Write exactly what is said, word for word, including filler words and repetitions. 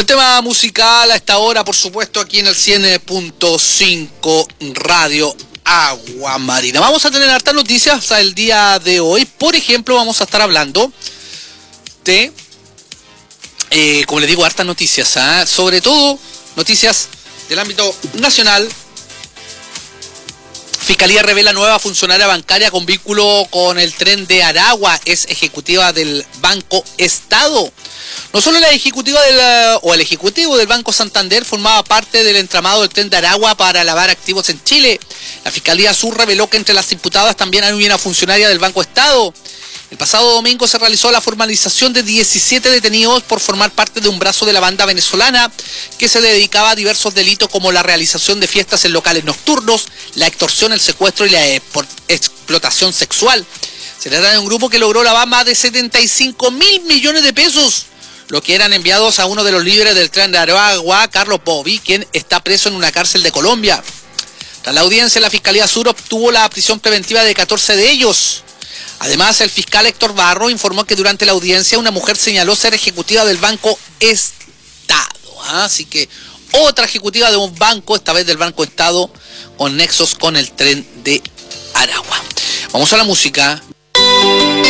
Buen tema musical a esta hora, por supuesto, aquí en el cien punto cinco Radio Agua Marina. Vamos a tener hartas noticias el día de hoy. Por ejemplo, vamos a estar hablando de, eh, como les digo, hartas noticias, ¿eh? Sobre todo noticias del ámbito nacional. Fiscalía revela nueva funcionaria bancaria con vínculo con el tren de Aragua. Es ejecutiva del Banco Estado. No solo la ejecutiva del, o el ejecutivo del Banco Santander formaba parte del entramado del tren de Aragua para lavar activos en Chile. La Fiscalía Sur reveló que entre las imputadas también hay una funcionaria del Banco Estado. El pasado domingo se realizó la formalización de diecisiete detenidos por formar parte de un brazo de la banda venezolana que se dedicaba a diversos delitos como la realización de fiestas en locales nocturnos, la extorsión, el secuestro y la explotación sexual. Se trata de un grupo que logró lavar más de setenta y cinco mil millones de pesos, lo que eran enviados a uno de los líderes del tren de Aragua, Carlos Bobby, quien está preso en una cárcel de Colombia. Tras la audiencia, la Fiscalía Sur obtuvo la prisión preventiva de catorce de ellos. Además, el fiscal Héctor Barro informó que durante la audiencia una mujer señaló ser ejecutiva del Banco Estado. ¿Ah? Así que otra ejecutiva de un banco, esta vez del Banco Estado, con nexos con el tren de Aragua. Vamos a la música.